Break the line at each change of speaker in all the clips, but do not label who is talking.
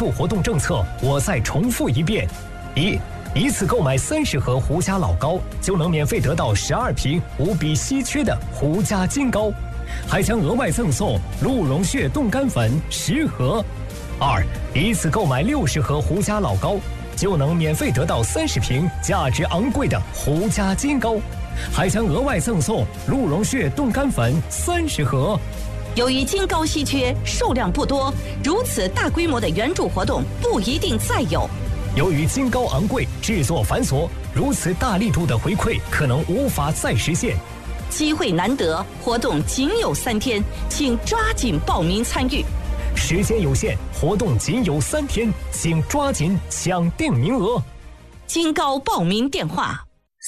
助活动政策，我再重复一遍：一次购买30盒胡家老高，就能免费得到12瓶无比稀缺的胡家金膏，还将额外赠送鹿茸血冻干粉10盒。一次购买60盒胡家老高，就能免费得到30瓶价值昂贵的胡家金膏，还将额外赠送鹿茸血冻干粉30盒。
由于金膏稀缺，数量不多，如此大规模的援助活动不一定再有。
由于金膏昂贵，制作繁琐，如此大力度的回馈可能无法再实现。
机会难得，活动仅有3天，请抓紧报名参与。
时间有限，活动仅有3天，请抓紧抢订名额。
金膏报名电话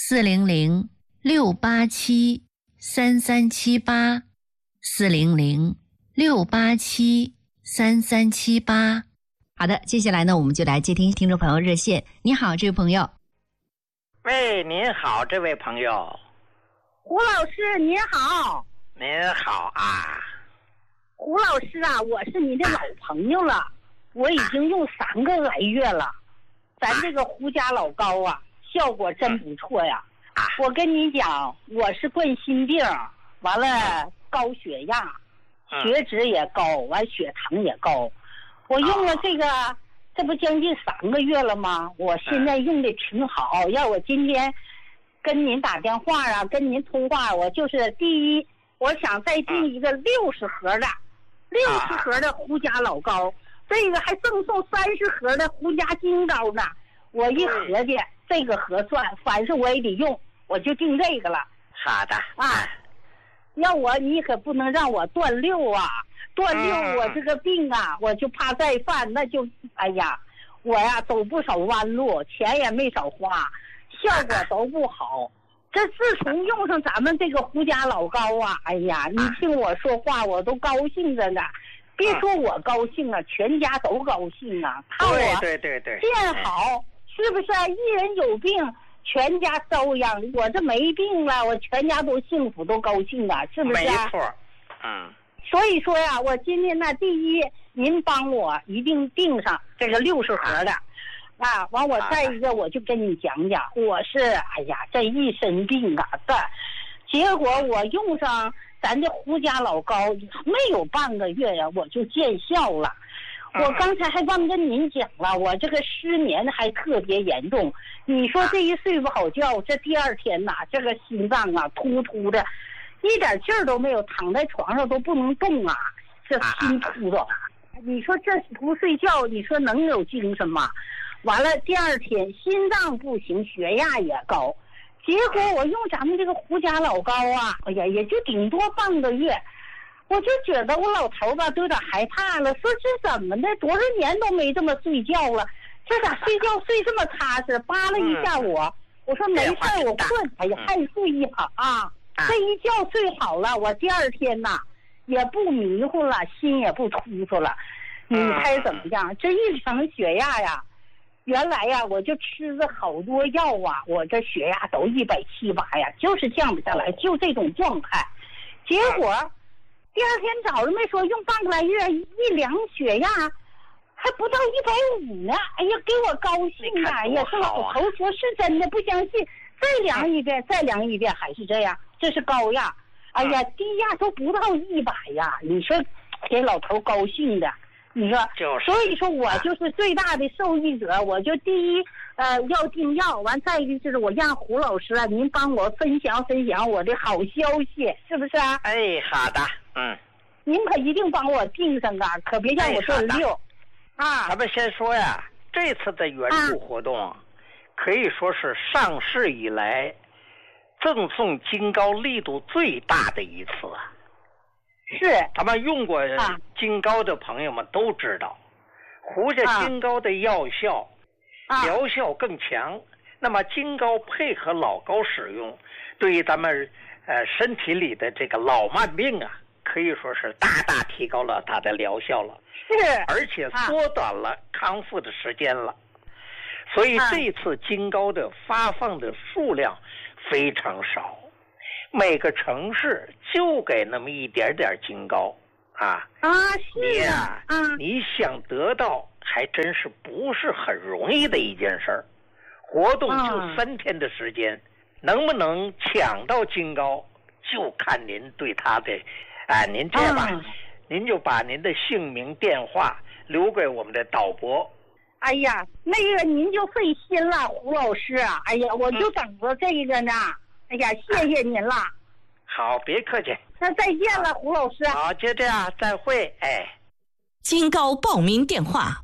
：400-687-3378，400-687-3378。好的，接下来呢，我们就来接听听众朋友热线。你好，这位朋友。
喂，您好，这位朋友。
胡老师您好。
您好啊。
胡老师啊，我是您的老朋友了，我已经用3个来月了。咱这个胡家老高啊，效果真不错呀。我跟你讲，我是冠心病，完了高血压，血脂也高，完血糖也高。我用了这个，这不将近3个月了吗？我现在用的挺好。要我今天跟您打电话啊，跟您通话，我就是第一，我想再订一个60盒的，60盒的胡家老高，这个还赠送30盒的胡家金膏呢。我一合计，这个合算，凡是我也得用，我就订这个了。
好的
啊，要你可不能让我断六啊！断六，我这个病啊，我就怕再犯，那就哎呀，我呀走不少弯路，钱也没少花，效果都不好。这自从用上咱们这个胡家老高啊，哎呀，你听我说话，我都高兴着呢。别说我高兴了，全家都高兴啊！看我
对
见好，是不是啊？一人有病，全家遭殃。我这没病了，我全家都幸福，都高兴啊，是不是啊？
没错，
所以说呀，我今天呢，第一，您帮我一定订上这个60盒的，啊，完我再一个我就跟你讲讲，我是哎呀这一身病啊，结果我用上咱这胡家老高没有半个月呀，我就见效了。我刚才还忘跟您讲了，我这个失眠还特别严重。你说这一睡不好觉，这第2天呐，这个心脏啊突突的。一点劲儿都没有，躺在床上都不能动啊，这心突着。你说这不睡觉，你说能有精神吗？完了第2天心脏不行，血压也高，结果我用咱们这个胡家老高啊，哎呀，也就顶多半个月，我就觉得我老头吧都有点害怕了，说这怎么的，多少年都没这么睡觉了，这咋睡觉睡这么踏实？扒拉一下我说没事，我困，哎呀，还睡一会儿啊。这一觉睡好了，我第2天呐也不迷糊了，心也不突突了。你猜怎么样？这一量血压呀，原来呀我就吃了好多药啊，我这血压都170、180呀，就是降不下来，就这种状态。结果第2天早上没说用半个来月，一量血压还不到150呢。哎呀，给我高兴啊！哎呀，这老头说是真的，不相信。再量一遍，还是这样，这是高压。哎呀，低压都不到100呀！你说给老头高兴的，你说，所以说我就是最大的受益者。我就第一，要订药，完再一个就是我让胡老师啊，您帮我分享我的好消息，是不是啊？
哎，好的，
您可一定帮我订上啊，可别让我断六。
咱们先说呀，这次的援助活动。可以说是上市以来赠送金膏力度最大的一次。
是，
咱们用过金膏的朋友们都知道，胡家金膏的药效、疗效更强。那么金膏配合老高使用，对于咱们身体里的这个老慢病啊，可以说是大大提高了它的疗效了。
是，
而且缩短了康复的时间了。所以这次金膏的发放的数量非常少，每个城市就给那么一点点金膏啊。
是
你想得到还真是不是很容易的一件事儿。活动就3天的时间，能不能抢到金高，就看您对他的，您这样吧，您就把您的姓名、电话留给我们的导播。
哎呀，那个您就费心了，胡老师啊！哎呀，我就等着这个呢。哎呀，谢谢您了。
好，别客气。
那再见了，胡老师。
好，就这样，再会。
金高报名电话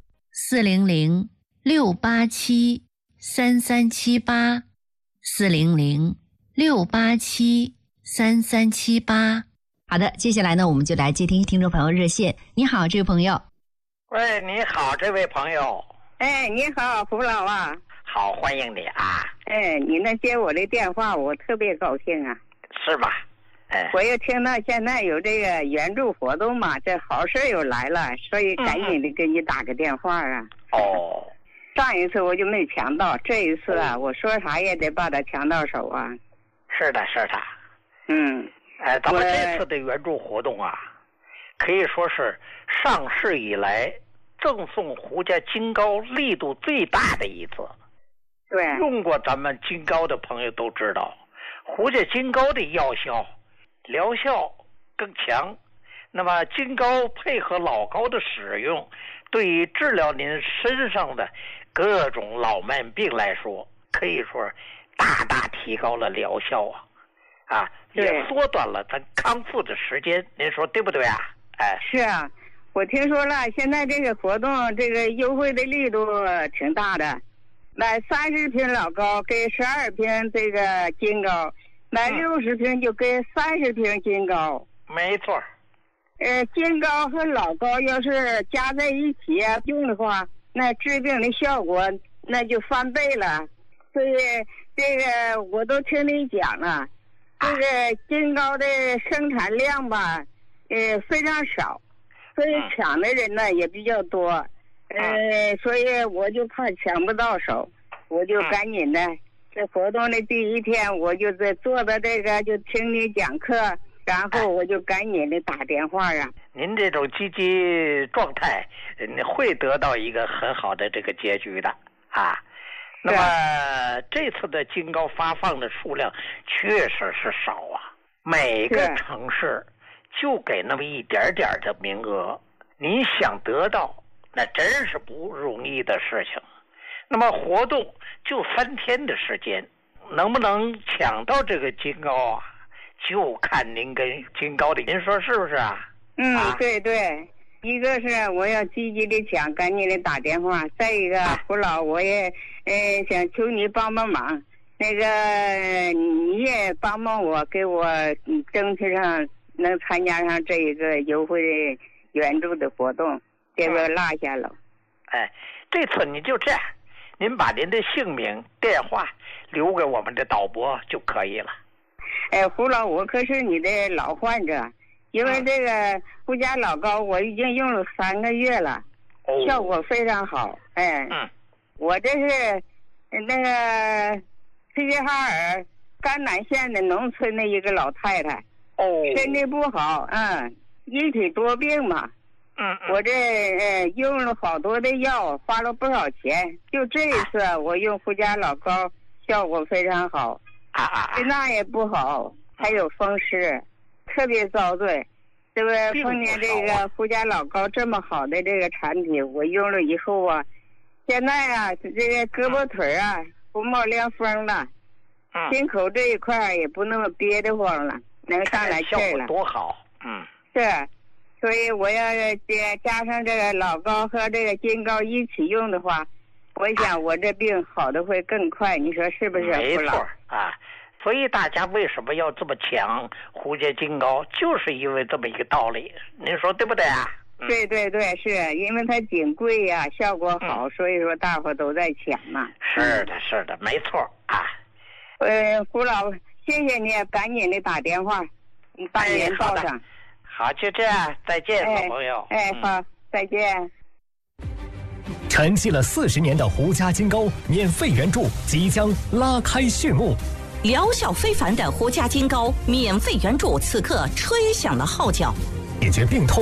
：400-687-3378，400-687-3378。好的，接下来呢，我们就来接听听众朋友热线。你好，这位朋友。
喂，你好，这位朋友。
你好，胡老啊。
好，欢迎你啊。
你能接我的电话，我特别高兴啊。
是吧？
我又听到现在有这个援助活动嘛，这好事又来了，所以赶紧的给你打个电话啊。上一次我就没抢到，这一次啊，我说啥也得把它抢到手啊。
是的，是的。咱们这次的援助活动啊，可以说是上市以来赠送胡家金高力度最大的一次。
对，
用过咱们金高的朋友都知道，胡家金高的药效疗效更强，那么金高配合老高的使用，对于治疗您身上的各种老慢病来说，可以说大大提高了疗效也缩短了咱康复的时间，您说对不对啊？
是啊，我听说了，现在这个活动这个优惠的力度挺大的，买30瓶老高给12瓶这个金高，买60瓶就给30瓶金高。
没错。
金高和老高要是加在一起用的话，那治病的效果那就翻倍了。所以这个我都听你讲了，这个金高的生产量吧，非常少，所以抢的人呢也比较多。所以我就怕抢不到手，我就赶紧的。这活动的第1天，我就在坐在这个就听你讲课，然后我就赶紧的打电话啊。
您这种积极状态，会得到一个很好的这个结局的那么这次的金高发放的数量确实是少每个城市就给那么一点点的名额，您想得到那真是不容易的事情。那么活动就3天的时间，能不能抢到这个金高就看您跟金高的，您说是不是啊？
对对，一个是我要积极的抢，赶紧的打电话；再一个，胡老我也想求你帮帮忙，那个你也帮帮我，给我争取上能参加上这一个优惠的援助的活动，别给我落下了。
这次你就这样，您把您的姓名、电话留给我们的导播就可以了。
胡老，我可是你的老患者，因为这个胡家老高我已经用了3个月了，效果非常好。我这是那个齐齐哈尔甘南县的农村的一个老太太，身体不好，一体多病嘛。我这用了好多的药，花了不少钱。就这一次我用胡家老高，效果非常好。心脏也不好，还有风湿，特别遭罪。这个碰见这个胡家老高这么好的这个产品，我用了以后现在这个胳膊腿不冒凉风了，心口这一块也不那么憋得慌了，能上来气了。
多好。
是，所以我要加上这个老高和这个金高一起用的话，我想我这病好的会更快，你说是不是？
没错所以大家为什么要这么抢胡家金高，就是因为这么一个道理，您说对不对啊？
对对对，是因为它仅贵效果好，所以说大伙都在抢嘛。
是的，是的，没错
胡老，谢谢你，赶紧的打电话，你把人报上。
好，就这样，再见，老朋友。
好，再见。
沉寂了40年的胡家金高免费援助即将拉开序幕，
疗效非凡的胡家金高免费援助此刻吹响了号角，
解决病痛，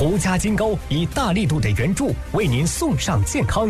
胡家金高以大力度的援助为您送上健康。